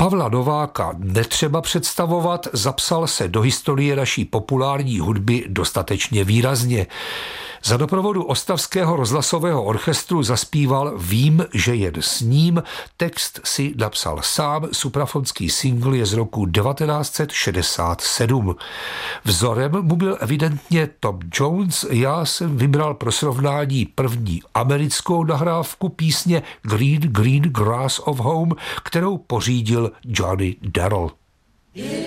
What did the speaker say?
Pavla Nováka netřeba představovat, zapsal se do historie naší populární hudby dostatečně výrazně. Za doprovodu Ostravského rozhlasového orchestru zaspíval Vím, že jen s ním, text si napsal sám, suprafonský singl je z roku 1967. Vzorem mu byl evidentně Tom Jones, já jsem vybral pro srovnání první americkou nahrávku písně Green Green Grass of Home, kterou pořídil Johnny Darrell.